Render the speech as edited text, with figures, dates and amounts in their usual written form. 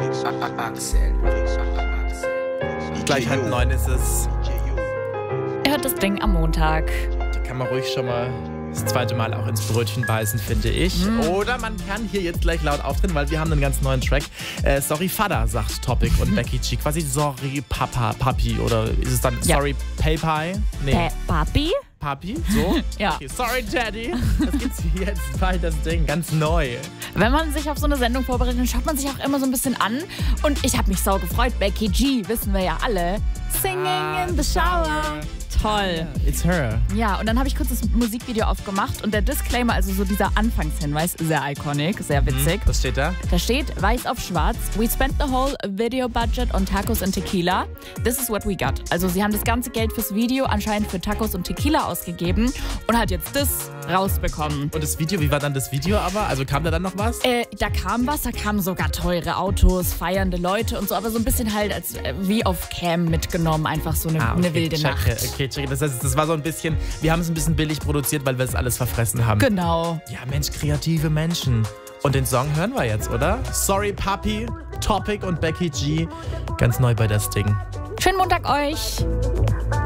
Gleich 8:30 ist es. Ihr hört das Ding am Montag. Da kann man ruhig schon mal das zweite Mal auch ins Brötchen beißen, finde ich. Oder man kann hier jetzt gleich laut auftreten, weil wir haben einen ganz neuen Track. Sorry Vater, sagt Topic und Becky G. Quasi Sorry Papa, Papi. Oder ist es dann Sorry Pay? Nee. Papi? Papi? So? Ja. Okay. Sorry Daddy. Das gibt's jetzt bald, das Ding. Ganz neu. Wenn man sich auf so eine Sendung vorbereitet, dann schaut man sich auch immer so ein bisschen an. Und ich habe mich sau gefreut. Becky G, wissen wir ja alle. Singing in the shower. Toll. It's her. Ja, und dann habe ich kurz das Musikvideo aufgemacht und der Disclaimer, also so dieser Anfangshinweis, sehr iconic, sehr witzig. Was steht da? Da steht, weiß auf schwarz, we spent the whole video budget on tacos and tequila. This is what we got. Also sie haben das ganze Geld fürs Video anscheinend für Tacos und Tequila ausgegeben und hat jetzt das rausbekommen. Und das Video, wie war dann das Video aber? Also kam da dann noch was? Da kam was, da kamen sogar teure Autos, feiernde Leute und so, aber so ein bisschen halt als wie auf Cam mitgenommen, einfach so eine wilde Nacht. Okay, das heißt, das war so ein bisschen, wir haben es ein bisschen billig produziert, weil wir es alles verfressen haben. Genau. Ja, Mensch, kreative Menschen. Und den Song hören wir jetzt, oder? Sorry Papi, Topic und Becky G. Ganz neu bei das Ding. Schönen Montag euch.